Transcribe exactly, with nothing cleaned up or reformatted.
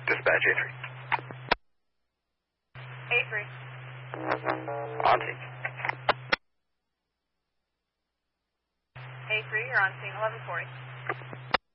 Dispatch A three. A three. On scene. A three, you're on scene eleven forty.